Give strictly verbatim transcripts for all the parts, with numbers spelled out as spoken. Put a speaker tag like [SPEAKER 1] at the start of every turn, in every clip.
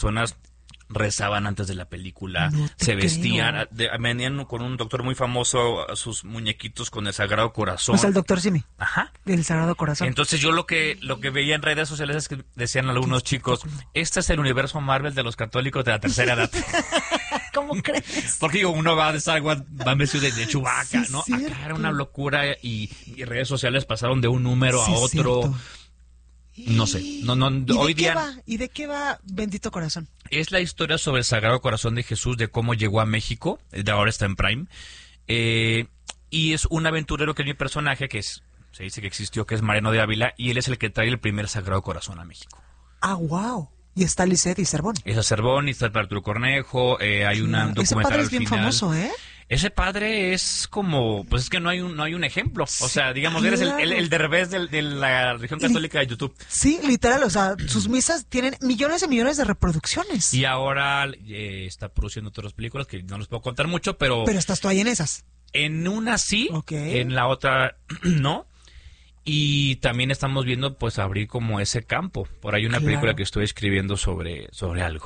[SPEAKER 1] personas rezaban antes de la película,
[SPEAKER 2] No te
[SPEAKER 1] se vestían,
[SPEAKER 2] creo.
[SPEAKER 1] de- venían con un doctor muy famoso, sus muñequitos con el Sagrado Corazón.
[SPEAKER 2] O sea, el doctor Simi,
[SPEAKER 1] Ajá.
[SPEAKER 2] del Sagrado Corazón.
[SPEAKER 1] Entonces yo lo que lo que veía en redes sociales es que decían algunos chicos, este es el universo Marvel de los católicos de la tercera edad.
[SPEAKER 2] ¿Cómo crees?
[SPEAKER 1] Porque digo, uno va de Star Wars, va vestido de, de Chewbacca,
[SPEAKER 2] Sí,
[SPEAKER 1] ¿no?
[SPEAKER 2] cierto.
[SPEAKER 1] Acá era una locura y, y redes sociales pasaron de un número
[SPEAKER 2] Sí,
[SPEAKER 1] a otro.
[SPEAKER 2] cierto.
[SPEAKER 1] No sé, no, no,
[SPEAKER 2] ¿Y de
[SPEAKER 1] hoy
[SPEAKER 2] qué
[SPEAKER 1] día
[SPEAKER 2] va? ¿Y de qué va Bendito Corazón?
[SPEAKER 1] es la historia sobre el Sagrado Corazón de Jesús, de cómo llegó a México, de ahora está en Prime, eh, y es un aventurero que es mi personaje, que es, se dice que existió, que es Mariano de Ávila, y él es el que trae el primer Sagrado Corazón a México.
[SPEAKER 2] Ah, wow. Y está Lisette y Cervón.
[SPEAKER 1] Es a Cervón, y está el Arturo Cornejo, eh, hay una, un
[SPEAKER 2] Ese
[SPEAKER 1] documental
[SPEAKER 2] padre
[SPEAKER 1] al
[SPEAKER 2] es bien
[SPEAKER 1] final.
[SPEAKER 2] famoso, ¿eh?
[SPEAKER 1] Ese padre es como, pues es que no hay un, no hay un ejemplo. O sea, digamos, eres el, el,
[SPEAKER 2] claro.
[SPEAKER 1] el Derbez del- de la religión católica de YouTube.
[SPEAKER 2] Sí, literal, o sea, sus misas tienen millones y millones de reproducciones.
[SPEAKER 1] Y ahora eh, está produciendo otras películas que no les puedo contar mucho, pero,
[SPEAKER 2] Pero estás tú ahí en esas.
[SPEAKER 1] en una sí,
[SPEAKER 2] Ok.
[SPEAKER 1] en la otra no. Y también estamos viendo, pues, abrir como ese campo. Por ahí una
[SPEAKER 2] Claro.
[SPEAKER 1] película que estoy escribiendo sobre, sobre algo.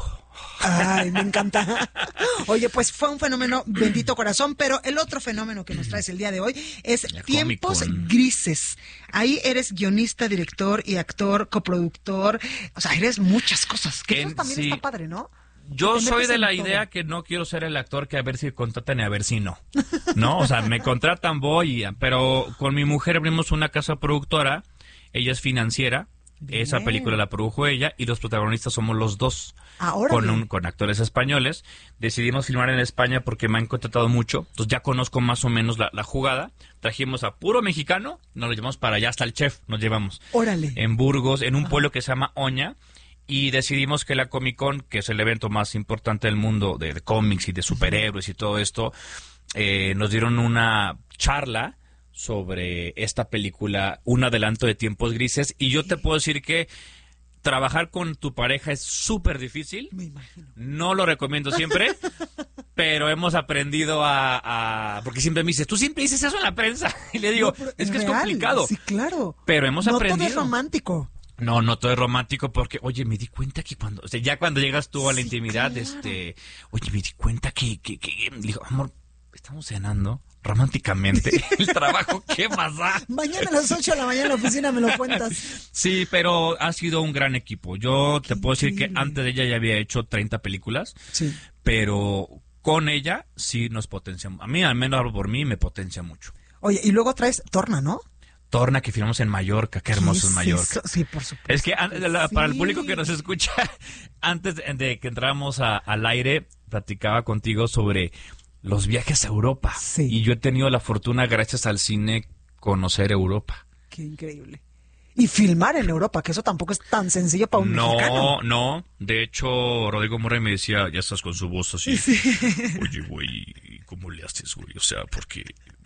[SPEAKER 2] Ay, me encanta. Oye, pues fue un fenómeno, Bendito Corazón, pero el otro fenómeno que nos traes el día de hoy es
[SPEAKER 1] La
[SPEAKER 2] Tiempos
[SPEAKER 1] Comic-Con.
[SPEAKER 2] Grises. Ahí eres guionista, director y actor, coproductor. O sea, eres muchas cosas. Que
[SPEAKER 1] En-
[SPEAKER 2] eso también
[SPEAKER 1] sí.
[SPEAKER 2] está padre, ¿no?
[SPEAKER 1] Yo
[SPEAKER 2] Te
[SPEAKER 1] soy
[SPEAKER 2] metes
[SPEAKER 1] de
[SPEAKER 2] en
[SPEAKER 1] la
[SPEAKER 2] todo.
[SPEAKER 1] idea que no quiero ser el actor que a ver si contratan y a ver si no. No, o sea, me contratan, voy, y- pero con mi mujer abrimos una casa productora, ella es financiera,
[SPEAKER 2] Bien.
[SPEAKER 1] esa película la produjo ella y los protagonistas somos los dos.
[SPEAKER 2] Ahora.
[SPEAKER 1] Con, un, con actores españoles. Decidimos filmar en España porque me han contratado mucho. Entonces ya conozco más o menos la, la jugada. Trajimos a puro mexicano, nos lo llevamos para allá, hasta el chef nos llevamos.
[SPEAKER 2] Órale.
[SPEAKER 1] En Burgos, en un pueblo que se llama Oña. Y decidimos que la Comic Con, que es el evento más importante del mundo de, de cómics y de superhéroes y todo esto, eh, nos dieron una charla sobre esta película, un adelanto de Tiempos Grises. Y yo te puedo decir que trabajar con tu pareja es súper difícil.
[SPEAKER 2] Me imagino.
[SPEAKER 1] No lo recomiendo siempre, pero hemos aprendido a, a... Porque siempre me dices, tú siempre dices eso en la prensa. Y le digo,
[SPEAKER 2] No, pero
[SPEAKER 1] es que es
[SPEAKER 2] real.
[SPEAKER 1] complicado.
[SPEAKER 2] Sí, claro.
[SPEAKER 1] Pero hemos
[SPEAKER 2] no
[SPEAKER 1] aprendido.
[SPEAKER 2] todo es romántico.
[SPEAKER 1] No, no todo es romántico porque, oye, me di cuenta que cuando, o sea, ya cuando llegas tú a la
[SPEAKER 2] Sí,
[SPEAKER 1] intimidad,
[SPEAKER 2] claro.
[SPEAKER 1] este, oye, me di cuenta que, que, que, le digo, amor, estamos cenando románticamente. El trabajo, ¿qué pasa?
[SPEAKER 2] Mañana a las ocho de la mañana en la oficina me lo cuentas.
[SPEAKER 1] Sí, pero ha sido un gran equipo. Yo te puedo decir que
[SPEAKER 2] increíble.
[SPEAKER 1] antes de ella ya había hecho treinta películas,
[SPEAKER 2] Sí.
[SPEAKER 1] pero con ella sí nos potencia. A mí, al menos hablo por mí, me potencia mucho.
[SPEAKER 2] Oye, y luego traes Torna, ¿no?
[SPEAKER 1] Torna, que filmamos en Mallorca, qué hermoso es Mallorca.
[SPEAKER 2] eso? Sí, por supuesto.
[SPEAKER 1] Es que an- la- para el
[SPEAKER 2] Sí.
[SPEAKER 1] público que nos escucha, antes de, de que entráramos a- al aire, platicaba contigo sobre los viajes a Europa.
[SPEAKER 2] Sí.
[SPEAKER 1] Y yo he tenido la fortuna, gracias al cine, conocer Europa.
[SPEAKER 2] Qué increíble. Y filmar en Europa, que eso tampoco es tan sencillo para un mexicano.
[SPEAKER 1] No, no. De hecho, Rodrigo Murray me decía, ya estás con su voz así. Oye, güey, ¿cómo le haces, güey? O sea, porque...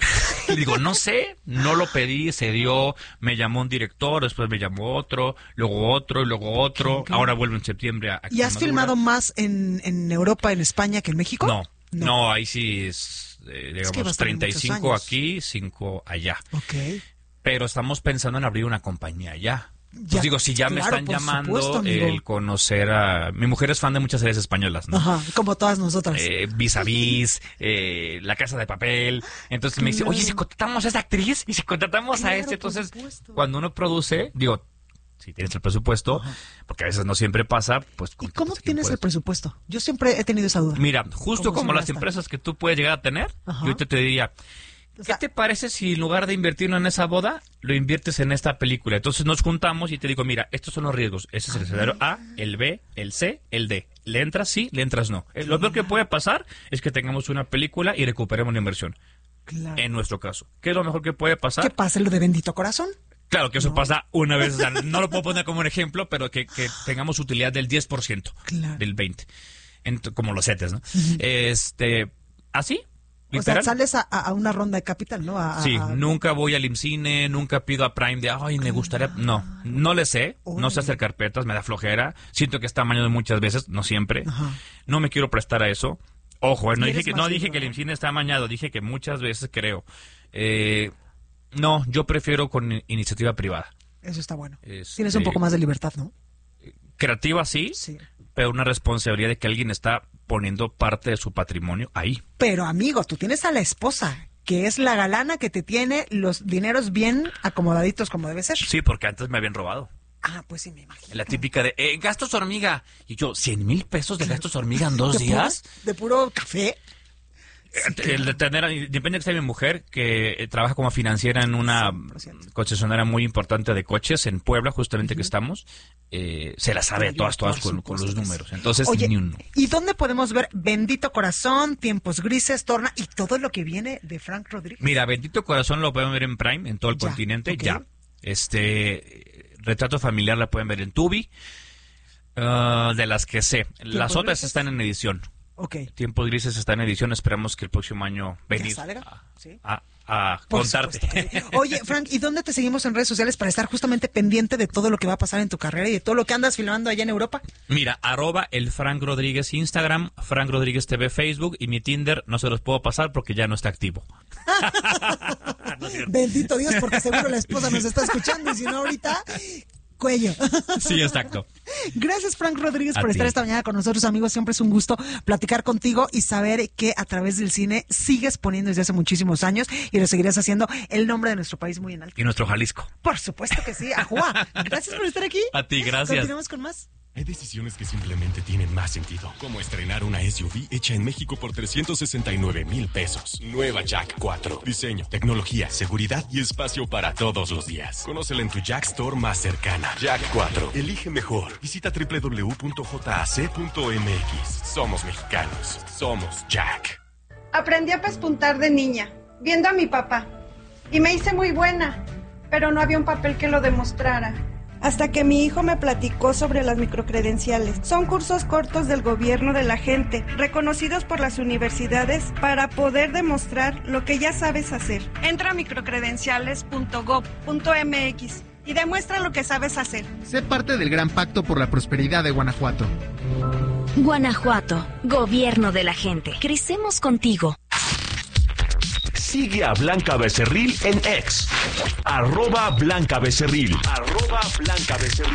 [SPEAKER 1] Y digo, no sé, no lo pedí, se dio, me llamó un director, después me llamó otro, luego otro, y luego otro.
[SPEAKER 2] Qué
[SPEAKER 1] Ahora vuelvo en septiembre a a
[SPEAKER 2] ¿Y has
[SPEAKER 1] Extremadura.
[SPEAKER 2] filmado más en, en Europa, en España, que en México?
[SPEAKER 1] No, no, ahí sí es, eh,
[SPEAKER 2] Es que
[SPEAKER 1] digamos,
[SPEAKER 2] vas a tener
[SPEAKER 1] treinta y
[SPEAKER 2] muchos
[SPEAKER 1] cinco
[SPEAKER 2] años.
[SPEAKER 1] aquí, cinco allá.
[SPEAKER 2] Ok.
[SPEAKER 1] Pero estamos pensando en abrir una compañía allá. Pues
[SPEAKER 2] Ya,
[SPEAKER 1] digo, si ya me
[SPEAKER 2] claro,
[SPEAKER 1] están
[SPEAKER 2] por
[SPEAKER 1] llamando,
[SPEAKER 2] supuesto, amigo.
[SPEAKER 1] el conocer a... Mi mujer es fan de muchas series españolas, ¿no?
[SPEAKER 2] Ajá, como todas nosotras.
[SPEAKER 1] Eh, Vis a Vis, eh, La Casa de Papel. Entonces me dice,
[SPEAKER 2] Claro.
[SPEAKER 1] oye, si contratamos a esta actriz y si contratamos a
[SPEAKER 2] Claro,
[SPEAKER 1] este,
[SPEAKER 2] por
[SPEAKER 1] entonces
[SPEAKER 2] supuesto.
[SPEAKER 1] cuando uno produce, digo, si tienes el presupuesto, porque a veces no siempre pasa, pues...
[SPEAKER 2] ¿Y
[SPEAKER 1] contratas
[SPEAKER 2] cómo
[SPEAKER 1] a quien
[SPEAKER 2] tienes el
[SPEAKER 1] puedes.
[SPEAKER 2] presupuesto? Yo siempre he tenido esa duda.
[SPEAKER 1] Mira, justo
[SPEAKER 2] ¿Cómo
[SPEAKER 1] como
[SPEAKER 2] se
[SPEAKER 1] las
[SPEAKER 2] gasta?
[SPEAKER 1] empresas que tú puedes llegar a tener,
[SPEAKER 2] Ajá.
[SPEAKER 1] yo te, te diría,
[SPEAKER 2] O
[SPEAKER 1] ¿qué
[SPEAKER 2] sea,
[SPEAKER 1] te parece si en lugar de invertirlo en esa boda, lo inviertes en esta película? Entonces nos juntamos y te digo, mira, estos son los riesgos. Este es el escenario A, el B, el C, el D. ¿Le entras sí, le entras no? Eh, Lo peor que puede pasar es que tengamos una película y recuperemos la inversión.
[SPEAKER 2] claro.
[SPEAKER 1] En nuestro caso. ¿Qué es lo mejor que puede pasar?
[SPEAKER 2] ¿Qué pasa lo de Bendito Corazón?
[SPEAKER 1] Claro que eso
[SPEAKER 2] No.
[SPEAKER 1] pasa una vez. O sea, no lo puedo poner como un ejemplo, pero que, que tengamos utilidad del diez por ciento.
[SPEAKER 2] Claro.
[SPEAKER 1] Del veinte por ciento. Ent- como los setes, ¿no? Este, así.
[SPEAKER 2] O sea,
[SPEAKER 1] Literal.
[SPEAKER 2] sales a, a una ronda de capital, ¿no? A- a-
[SPEAKER 1] Sí,
[SPEAKER 2] a-
[SPEAKER 1] nunca voy al IMCINE, nunca pido a Prime de, ay, me gustaría... No, no le sé, no sé hacer carpetas, me da flojera. Siento que está amañado muchas veces, no siempre.
[SPEAKER 2] Ajá.
[SPEAKER 1] No me quiero prestar a eso. Ojo, eh, no
[SPEAKER 2] Y
[SPEAKER 1] dije
[SPEAKER 2] eres
[SPEAKER 1] que,
[SPEAKER 2] más
[SPEAKER 1] no dije
[SPEAKER 2] seguro,
[SPEAKER 1] que el
[SPEAKER 2] ¿no?
[SPEAKER 1] IMCINE está amañado, dije que muchas veces creo. Eh, no, yo prefiero con in- iniciativa privada.
[SPEAKER 2] Eso está bueno.
[SPEAKER 1] Este,
[SPEAKER 2] Tienes un poco más de libertad, ¿no?
[SPEAKER 1] Creativa sí,
[SPEAKER 2] Sí.
[SPEAKER 1] pero una responsabilidad de que alguien está poniendo parte de su patrimonio ahí.
[SPEAKER 2] Pero amigo, tú tienes a la esposa, que es la galana que te tiene los dineros bien acomodaditos como debe ser.
[SPEAKER 1] Sí, porque antes me habían robado.
[SPEAKER 2] Ah, pues sí, me imagino.
[SPEAKER 1] La típica de, eh, gastos hormiga. Y yo, ¿cien mil pesos de gastos hormiga en dos
[SPEAKER 2] ¿De
[SPEAKER 1] días?
[SPEAKER 2] Puro, ¿De puro café?
[SPEAKER 1] Sí, claro. El de tener, depende de que sea mi mujer, que eh, trabaja como financiera en una cien por ciento concesionaria muy importante de coches en Puebla, justamente uh-huh. que estamos, eh, se la sabe todas, todas con, con los números. Entonces,
[SPEAKER 2] oye,
[SPEAKER 1] ni uno.
[SPEAKER 2] ¿Y dónde podemos ver Bendito Corazón, Tiempos Grises, Torna y todo lo que viene de Frank Rodríguez?
[SPEAKER 1] Mira, Bendito Corazón lo pueden ver en Prime, en todo el ya, continente, okay. ya. Este, Retrato Familiar la pueden ver en Tubi, uh, de las que sé. Las otras grises? Están en edición.
[SPEAKER 2] Okay.
[SPEAKER 1] Tiempos Grises está en edición, esperamos que el próximo año venir a,
[SPEAKER 2] ¿Sí?
[SPEAKER 1] a, a contarte.
[SPEAKER 2] Oye, Frank, ¿y dónde te seguimos en redes sociales para estar justamente pendiente de todo lo que va a pasar en tu carrera y de todo lo que andas filmando allá en Europa?
[SPEAKER 1] Mira, arroba el Frank Rodríguez Instagram, Frank Rodríguez T V Facebook y mi Tinder no se los puedo pasar porque ya no está activo.
[SPEAKER 2] No, bendito Dios, porque seguro la esposa nos está escuchando y si no ahorita... cuello.
[SPEAKER 1] Sí, exacto.
[SPEAKER 2] Gracias, Frank Rodríguez,
[SPEAKER 1] a
[SPEAKER 2] por
[SPEAKER 1] ti.
[SPEAKER 2] estar esta mañana con nosotros, amigos. Siempre es un gusto platicar contigo y saber que a través del cine sigues poniendo desde hace muchísimos años y lo seguirás haciendo el nombre de nuestro país muy en alto.
[SPEAKER 1] Y nuestro Jalisco.
[SPEAKER 2] Por supuesto que sí. Ajua. Gracias por estar aquí.
[SPEAKER 1] A ti, gracias.
[SPEAKER 2] Continuamos con más.
[SPEAKER 3] Hay decisiones que simplemente tienen más sentido, como estrenar una S U V hecha en México por trescientos sesenta y nueve mil pesos. Nueva Jack cuatro. Diseño, tecnología, seguridad y espacio para todos los días. Conócela en tu Jack Store más cercana. Jack cuatro. Elige mejor. Visita doble u doble u doble u punto j a c punto m x. Somos mexicanos. Somos Jack.
[SPEAKER 4] Aprendí a pespuntar de niña, viendo a mi papá. Y me hice muy buena, pero no había un papel que lo demostrara. Hasta que mi hijo me platicó sobre las microcredenciales. Son cursos cortos del gobierno de la gente, reconocidos por las universidades para poder demostrar lo que ya sabes hacer. Entra a microcredenciales punto gob punto m x y demuestra lo que sabes hacer.
[SPEAKER 5] Sé parte del Gran Pacto por la Prosperidad de Guanajuato.
[SPEAKER 6] Guanajuato, gobierno de la gente. Crecemos contigo.
[SPEAKER 7] Sigue a Blanca Becerril en X. Arroba Blanca Becerril. Arroba Blanca Becerril.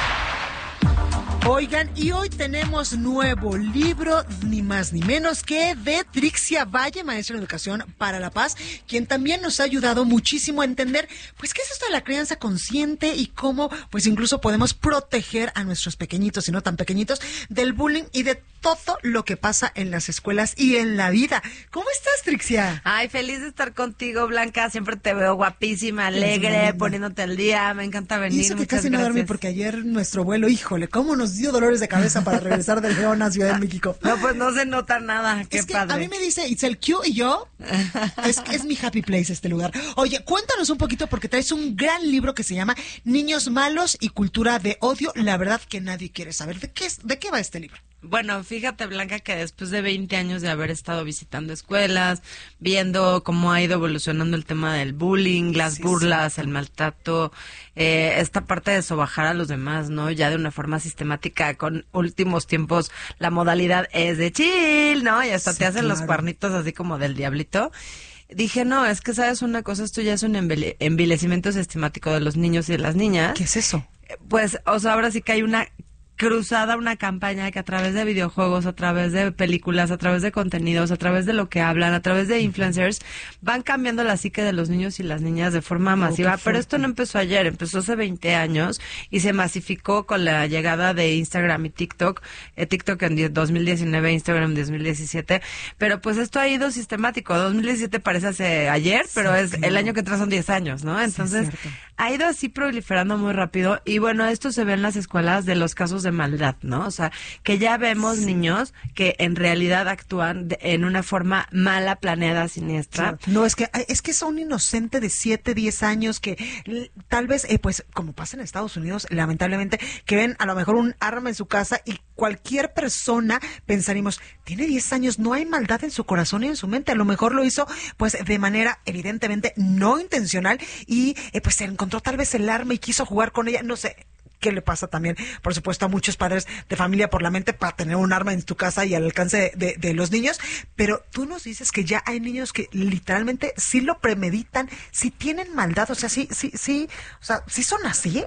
[SPEAKER 2] Oigan, y hoy tenemos nuevo libro, ni más ni menos que de Trixia Valle, maestra en Educación para la Paz, quien también nos ha ayudado muchísimo a entender, pues, qué es esto de la crianza consciente y cómo, pues, incluso podemos proteger a nuestros pequeñitos y no tan pequeñitos del bullying y de todo lo que pasa en las escuelas y en la vida. ¿Cómo estás, Trixia?
[SPEAKER 8] Ay, feliz de estar contigo, Blanca. Siempre te veo guapísima, alegre, sí, poniéndote al día. Me encanta venir.
[SPEAKER 2] Y eso que
[SPEAKER 8] Muchas
[SPEAKER 2] casi
[SPEAKER 8] gracias.
[SPEAKER 2] no dormí porque ayer nuestro vuelo, híjole, cómo nos dio dolores de cabeza para regresar de León a Ciudad de México.
[SPEAKER 8] No, pues no se nota nada. Qué
[SPEAKER 2] es que
[SPEAKER 8] padre.
[SPEAKER 2] A mí me dice Itzel Q y yo, es, es mi happy place este lugar. Oye, cuéntanos un poquito porque traes un gran libro que se llama Niños Malos y Cultura de Odio. La verdad que nadie quiere saber. ¿De qué, es, de qué va este libro?
[SPEAKER 8] Bueno, fíjate, Blanca, que después de veinte años de haber estado visitando escuelas, viendo cómo ha ido evolucionando el tema del bullying, las sí, burlas, sí. el maltrato, eh, esta parte de sobajar a los demás, ¿no? Ya de una forma sistemática, con últimos tiempos la modalidad es de chill, ¿no? Y hasta sí, te hacen claro. los cuernitos así como del diablito. Dije, no, es que sabes una cosa, esto ya es un envile- envilecimiento sistemático de los niños y de las niñas.
[SPEAKER 2] ¿Qué es eso?
[SPEAKER 8] Pues, o sea, ahora sí que hay una cruzada, una campaña que a través de videojuegos, a través de películas, a través de contenidos, a través de lo que hablan, a través de influencers, van cambiando la psique de los niños y las niñas de forma masiva. Oh, pero esto no empezó ayer, empezó hace veinte años y se masificó con la llegada de Instagram y TikTok, eh, TikTok en dos mil diecinueve, Instagram en dos mil diecisiete, pero pues esto ha ido sistemático. dos mil diecisiete parece hace ayer, pero sí, es claro. el año que entra son diez años, ¿no? Entonces, sí, ha ido así proliferando muy rápido y bueno, esto se ve en las escuelas de los casos de maldad, ¿no? O sea, que ya vemos sí. niños que en realidad actúan de, en una forma mala, planeada, siniestra.
[SPEAKER 2] Sí. No, es que es que son inocentes de siete, diez años que tal vez, eh, pues, como pasa en Estados Unidos, lamentablemente, que ven a lo mejor un arma en su casa y cualquier persona pensaríamos, tiene diez años, no hay maldad en su corazón y en su mente. A lo mejor lo hizo, pues, de manera evidentemente no intencional y, eh, pues, se encontró tal vez el arma y quiso jugar con ella, no sé. ¿Qué le pasa también, por supuesto, a muchos padres de familia por la mente para tener un arma en tu casa y al alcance de, de los niños? Pero tú nos dices que ya hay niños que literalmente sí lo premeditan, sí tienen maldad, o sea, sí, sí, sí, o sea, ¿sí son así?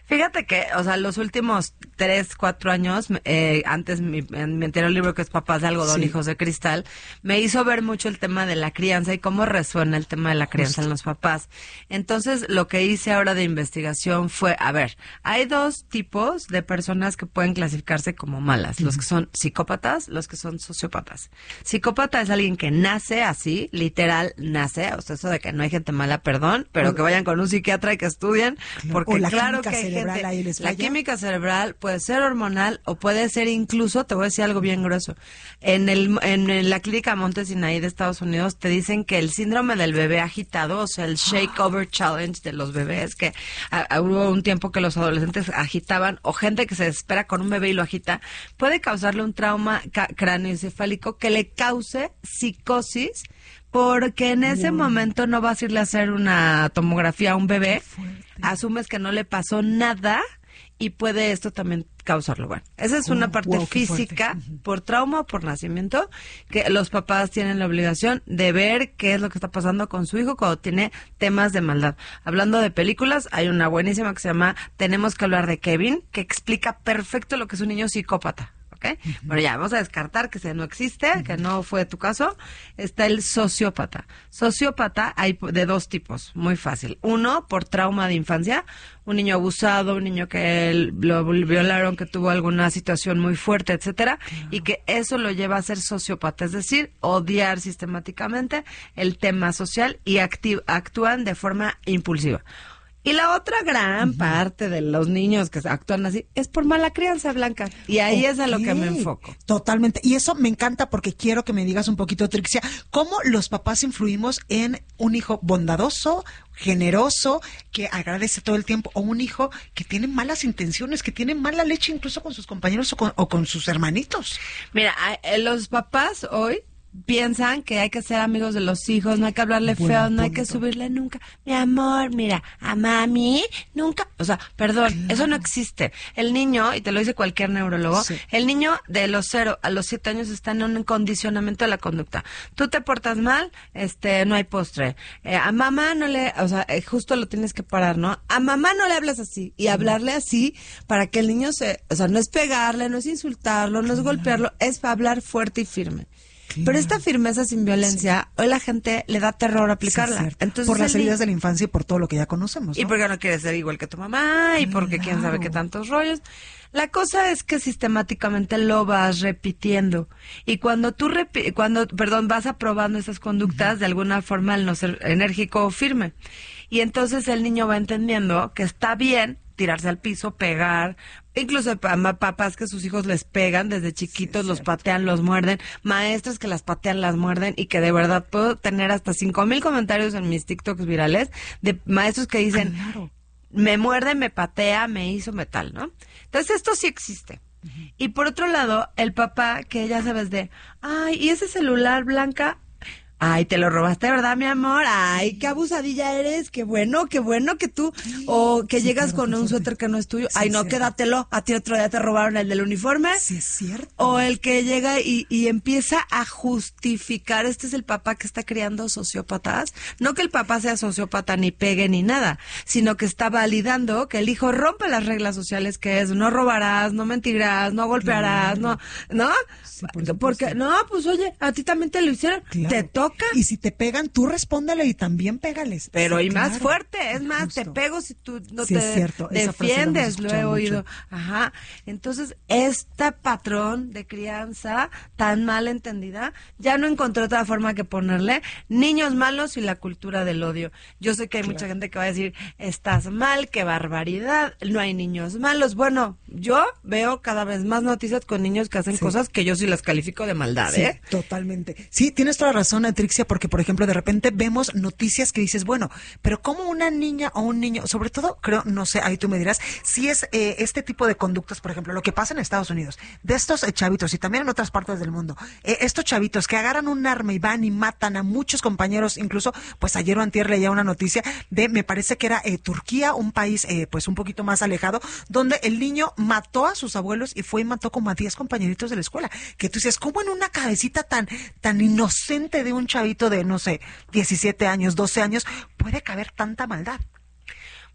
[SPEAKER 8] Fíjate que, o sea, los últimos tres, cuatro años, eh, antes mi, en mi anterior libro que es Papás de Algodón,
[SPEAKER 2] Sí.
[SPEAKER 8] Hijos de Cristal, me hizo ver mucho el tema de la crianza y cómo resuena el tema de la crianza
[SPEAKER 2] Justo.
[SPEAKER 8] en los papás. Entonces, lo que hice ahora de investigación fue, a ver, hay dos tipos de personas que pueden clasificarse como malas, los que son psicópatas, los que son sociópatas. Psicópata es alguien que nace así, literal, nace, o sea, eso de que no hay gente mala, perdón, pero que vayan con un psiquiatra y que estudien, porque
[SPEAKER 2] O la
[SPEAKER 8] claro
[SPEAKER 2] química
[SPEAKER 8] que hay
[SPEAKER 2] cerebral
[SPEAKER 8] gente,
[SPEAKER 2] ahí les
[SPEAKER 8] la
[SPEAKER 2] falla.
[SPEAKER 8] química cerebral puede ser hormonal o puede ser incluso, te voy a decir algo bien grueso, en el en, en la clínica Monte Sinaí de Estados Unidos te dicen que el síndrome del bebé agitado, o sea, el Shake Over Challenge de los bebés, que a, a, hubo un tiempo que los adolescentes agitaban, o gente que se desespera con un bebé y lo agita, puede causarle un trauma ca- cráneoencefálico que le cause psicosis, porque en ese momento no vas a irle a hacer una tomografía a un bebé, asumes que no le pasó nada y puede esto también causarlo. Bueno, esa es
[SPEAKER 2] Oh,
[SPEAKER 8] una parte
[SPEAKER 2] wow, qué fuerte.
[SPEAKER 8] física por trauma o por nacimiento, que los papás tienen la obligación de ver qué es lo que está pasando con su hijo cuando tiene temas de maldad. Hablando de películas, hay una buenísima que se llama Tenemos que hablar de Kevin, que explica perfecto lo que es un niño psicópata. ¿Ok? Bueno, ya, vamos a descartar que ese no existe, que no fue tu caso. Está el sociópata. Sociópata hay de dos tipos, muy fácil. Uno, por trauma de infancia, un niño abusado, un niño que él- lo violaron, que tuvo alguna situación muy fuerte, etcétera, y que eso lo lleva a ser sociópata, es decir, odiar sistemáticamente el tema social y acti- actúan de forma impulsiva. Y la otra gran parte de los niños que actúan así es por mala crianza, Blanca. Y ahí es a lo que me
[SPEAKER 2] Ok,
[SPEAKER 8] enfoco.
[SPEAKER 2] Totalmente. Y eso me encanta porque quiero que me digas un poquito, Trixia, cómo los papás influimos en un hijo bondadoso, generoso, que agradece todo el tiempo, o un hijo que tiene malas intenciones, que tiene mala leche incluso con sus compañeros o con, o con sus hermanitos.
[SPEAKER 8] Mira, a- eh, los papás hoy piensan que hay que ser amigos de los hijos, no hay que hablarle
[SPEAKER 2] Buen
[SPEAKER 8] feo, no hay que
[SPEAKER 2] punto.
[SPEAKER 8] subirle nunca. Mi amor, mira, a mami, nunca. O sea, perdón, eso no existe. El niño, y te lo dice cualquier neurólogo,
[SPEAKER 2] Sí.
[SPEAKER 8] el niño de los cero a los siete años está en un condicionamiento de la conducta. Tú te portas mal, este, no hay postre. Eh, a mamá no le, o sea, eh, justo lo tienes que parar, ¿no? A mamá no le hablas así, y hablarle así para que el niño se, o sea, no es pegarle, no es insultarlo, no es golpearlo, es hablar fuerte y firme. Pero esta firmeza sin violencia, hoy la gente le da terror aplicarla.
[SPEAKER 2] Sí, cierto.
[SPEAKER 8] Entonces,
[SPEAKER 2] por las
[SPEAKER 8] el ni-
[SPEAKER 2] heridas de la infancia y por todo lo que ya conocemos, ¿no?
[SPEAKER 8] y porque no quieres ser igual que tu mamá, y porque quién sabe qué tantos rollos. La cosa es que sistemáticamente lo vas repitiendo. Y cuando tú, repi- cuando, perdón, vas aprobando esas conductas, de alguna forma al no ser enérgico o firme. Y entonces el niño va entendiendo que está bien tirarse al piso, pegar, incluso pa- ma- papás que sus hijos les pegan desde chiquitos, los patean, los muerden, maestros que las patean, las muerden, y que de verdad puedo tener hasta cinco mil comentarios en mis TikToks virales de maestros que dicen,
[SPEAKER 2] Claro.
[SPEAKER 8] me muerde, me patea, me hizo metal, ¿no? Entonces esto sí existe. Y por otro lado, el papá que ya sabes de, ay, ¿y ese celular, Blanca? Ay, te lo robaste, ¿verdad, mi amor? Ay, qué abusadilla eres, qué bueno, qué bueno que tú, o que
[SPEAKER 2] Sí,
[SPEAKER 8] llegas
[SPEAKER 2] claro,
[SPEAKER 8] con
[SPEAKER 2] qué
[SPEAKER 8] un
[SPEAKER 2] fuerte.
[SPEAKER 8] suéter que no es tuyo.
[SPEAKER 2] Sí,
[SPEAKER 8] Ay, no,
[SPEAKER 2] cierto.
[SPEAKER 8] quédatelo, a ti otro día te robaron el del uniforme.
[SPEAKER 2] Sí, es cierto.
[SPEAKER 8] O el que llega y, y empieza a justificar, este es el papá que está criando sociópatas. No que el papá sea sociópata ni pegue ni nada, sino que está validando que el hijo rompe las reglas sociales, que es no robarás, no mentirás, no golpearás, no, ¿no?
[SPEAKER 2] Sí, por supuesto.
[SPEAKER 8] Porque, no, pues oye, a ti también te lo hicieron,
[SPEAKER 2] Claro.
[SPEAKER 8] te toca.
[SPEAKER 2] Y si te pegan, tú respóndele y también pégales.
[SPEAKER 8] Pero
[SPEAKER 2] Sí,
[SPEAKER 8] y más
[SPEAKER 2] claro.
[SPEAKER 8] fuerte, es más,
[SPEAKER 2] Justo.
[SPEAKER 8] te pego si tú no
[SPEAKER 2] Sí,
[SPEAKER 8] te
[SPEAKER 2] es cierto, esa frase la hemos
[SPEAKER 8] defiendes, lo he
[SPEAKER 2] escuchado
[SPEAKER 8] oído.
[SPEAKER 2] mucho.
[SPEAKER 8] Ajá. Entonces, este patrón de crianza tan mal entendida, ya no encontré otra forma que ponerle niños malos y la cultura del odio. Yo sé que hay mucha gente que va a decir, estás mal, qué barbaridad, no hay niños malos. Bueno, yo veo cada vez más noticias con niños que hacen
[SPEAKER 2] Sí.
[SPEAKER 8] cosas que yo sí las califico de maldad,
[SPEAKER 2] Sí,
[SPEAKER 8] ¿eh?
[SPEAKER 2] totalmente. Sí, tienes toda la razón, Trixia, porque, por ejemplo, de repente vemos noticias que dices, bueno, pero como una niña o un niño, sobre todo, creo, no sé, ahí tú me dirás, si es eh, este tipo de conductas, por ejemplo, lo que pasa en Estados Unidos, de estos eh, chavitos y también en otras partes del mundo, eh, estos chavitos que agarran un arma y van y matan a muchos compañeros, incluso, pues ayer o antier leía una noticia de, me parece que era eh, Turquía, un país, eh, pues un poquito más alejado, donde el niño mató a sus abuelos y fue y mató como a diez compañeritos de la escuela, que tú dices, ¿cómo en una cabecita tan, tan inocente de un chavito de, no sé, diecisiete años, doce años, puede caber tanta maldad?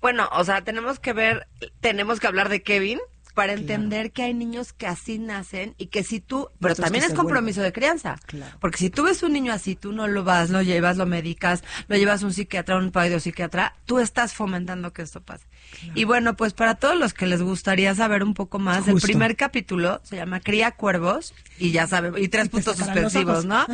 [SPEAKER 8] Bueno, o sea, tenemos que ver, tenemos que hablar de Kevin para entender claro. que hay niños que así nacen y que si tú, pero
[SPEAKER 2] Entonces,
[SPEAKER 8] también es compromiso vuelven. de crianza,
[SPEAKER 2] claro.
[SPEAKER 8] porque si tú ves un niño así, tú no lo vas, lo llevas, lo medicas, lo llevas a un psiquiatra, un psiquiatra, tú estás fomentando que esto pase. Claro. Y bueno, pues para todos los que les gustaría saber un poco más, Justo. el primer capítulo se llama Cría Cuervos y ya saben, y tres y puntos suspensivos, ¿no?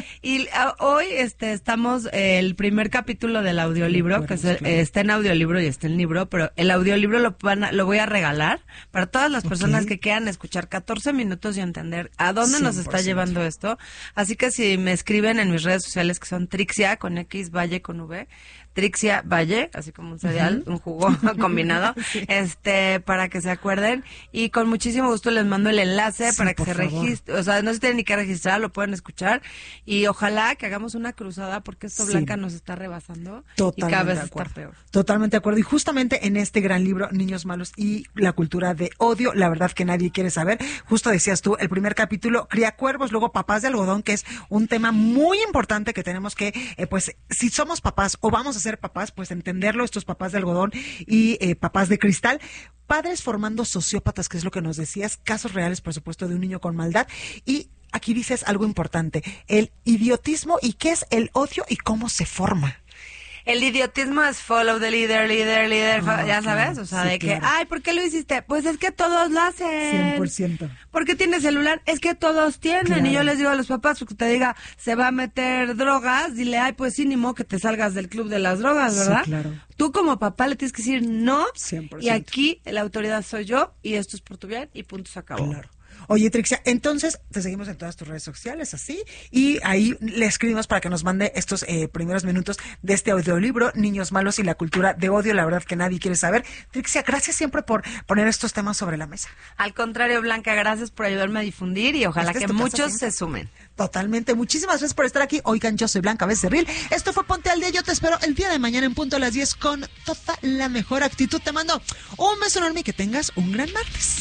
[SPEAKER 8] Y a, hoy este estamos eh, el primer capítulo del audiolibro, Cuervos, que es el, claro. eh, está en audiolibro y está en libro, pero el audiolibro lo van a, lo voy a regalar para todas las personas okay. que quieran escuchar catorce minutos y entender a dónde cien por ciento. Nos está llevando esto. Así que si me escriben en mis redes sociales, que son Trixia con X, Valle con V, Trixia Valle, así como un cereal, uh-huh. un jugo combinado, sí. este, para que se acuerden, y con muchísimo gusto les mando el enlace sí, para que se registren, o sea, no se tienen ni que registrar, lo pueden escuchar, y ojalá que hagamos una cruzada, porque esto sí. Blanca nos está rebasando, Totalmente y cada vez está peor.
[SPEAKER 2] Totalmente de acuerdo, y justamente en este gran libro, Niños Malos y la cultura de odio, la verdad que nadie quiere saber, justo decías tú, el primer capítulo, Cría Cuervos, luego Papás de Algodón, que es un tema muy importante que tenemos que, eh, pues, si somos papás o vamos a ser papás, pues entenderlo, estos papás de algodón y eh, papás de cristal, padres formando sociópatas, que es lo que nos decías, casos reales, por supuesto, de un niño con maldad, y aquí dices algo importante, el idiotismo y qué es el odio y cómo se forma.
[SPEAKER 8] El idiotismo es follow the leader, leader, leader, oh, ya sabes, o sea, sí, de que, claro. ay, ¿por qué lo hiciste? Pues es que todos lo hacen.
[SPEAKER 2] cien por ciento.
[SPEAKER 8] ¿Por qué tienes celular? Es que todos tienen. Claro. Y yo les digo a los papás, porque te diga, se va a meter drogas, dile, ay, pues sí, ni modo que te salgas del club de las drogas, ¿verdad?
[SPEAKER 2] Sí, claro.
[SPEAKER 8] Tú como papá le tienes que decir no,
[SPEAKER 2] cien por ciento.
[SPEAKER 8] Y aquí la autoridad soy yo, y esto es por tu bien, y punto, se acabó.
[SPEAKER 2] Claro. Oye, Trixia, entonces te seguimos en todas tus redes sociales, así, y ahí le escribimos para que nos mande estos eh, primeros minutos de este audiolibro, Niños Malos y la cultura de odio, la verdad que nadie quiere saber. Trixia, gracias siempre por poner estos temas sobre la mesa.
[SPEAKER 8] Al contrario, Blanca, gracias por ayudarme a difundir y ojalá que muchos se sumen.
[SPEAKER 2] Totalmente, muchísimas gracias por estar aquí. Oigan, yo soy Blanca Becerril, esto fue Ponte al Día, yo te espero el día de mañana en punto a las diez con toda la mejor actitud. Te mando un beso enorme y que tengas un gran martes.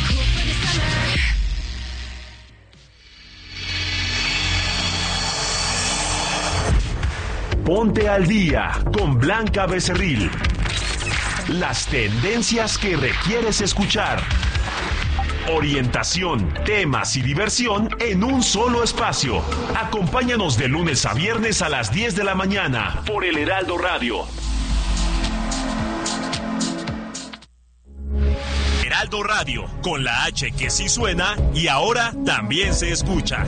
[SPEAKER 7] Ponte al Día con Blanca Becerril. Las tendencias que requieres escuchar. Orientación, temas y diversión en un solo espacio. Acompáñanos de lunes a viernes a las diez de la mañana por El Heraldo Radio. Heraldo Radio, con la H que sí suena y ahora también se escucha.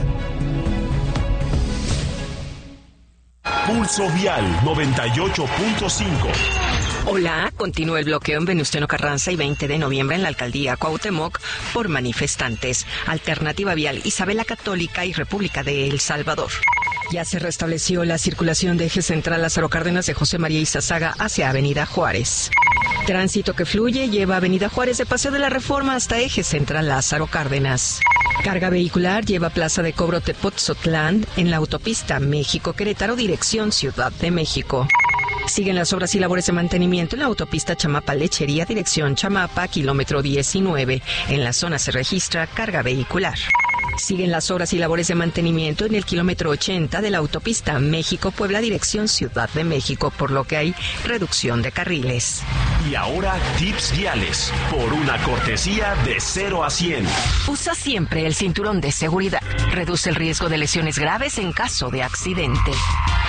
[SPEAKER 7] Pulso Vial noventa y ocho punto cinco.
[SPEAKER 9] Hola, continúa el bloqueo en Venustiano Carranza y veinte de noviembre en la alcaldía Cuauhtémoc por manifestantes. Alternativa Vial Isabela Católica y República de El Salvador. Ya se restableció la circulación de eje central Lázaro Cárdenas de José María Izazaga hacia Avenida Juárez. Tránsito que fluye lleva Avenida Juárez de Paseo de la Reforma hasta eje central Lázaro Cárdenas. Carga vehicular lleva Plaza de Cobro Tepotzotlán en la autopista México-Querétaro, dirección Ciudad de México. Siguen las obras y labores de mantenimiento en la autopista Chamapa-Lechería, dirección Chamapa, kilómetro diecinueve. En la zona se registra carga vehicular. Siguen las obras y labores de mantenimiento en el kilómetro ochenta de la autopista México-Puebla, dirección Ciudad de México, por lo que hay reducción de carriles.
[SPEAKER 7] Y ahora tips viales, por una cortesía de cero a cien.
[SPEAKER 9] Usa siempre el cinturón de seguridad. Reduce el riesgo de lesiones graves en caso de accidente.